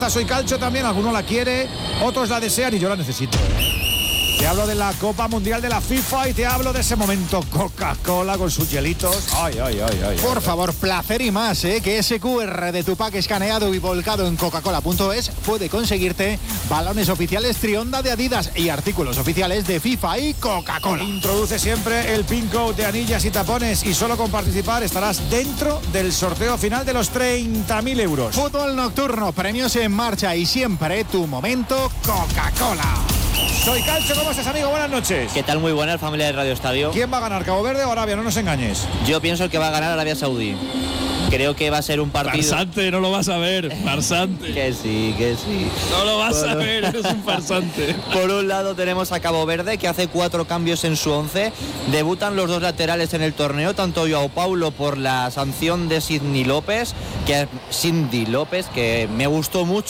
Soy Calcio también, algunos la quiere, otros la desean y yo la necesito. Te hablo de la Copa Mundial de la FIFA y te hablo de ese momento Coca-Cola con sus hielitos. Ay. Por favor, placer y más, que ese QR de tu pack escaneado y volcado en coca-cola.es puede conseguirte balones oficiales Trionda de Adidas y artículos oficiales de FIFA y Coca-Cola. Introduce siempre el PIN code de anillas y tapones y solo con participar estarás dentro del sorteo final de los 30.000 euros. Fútbol nocturno, premios en marcha y siempre tu momento Coca-Cola. Soy Calcio, ¿cómo estás, amigo? Buenas noches. ¿Qué tal? Muy buena, familia de Radio Estadio. ¿Quién va a ganar, Cabo Verde o Arabia? No nos engañes. Yo pienso que va a ganar Arabia Saudí. Creo que va a ser un partido... Farsante, no lo vas a ver, farsante. Que sí. No lo vas a ver, eres un farsante. Por un lado tenemos a Cabo Verde, que hace 4 cambios en su 11. Debutan los 2 laterales en el torneo, tanto Joao Paulo por la sanción de Cindy López, que me gustó mucho.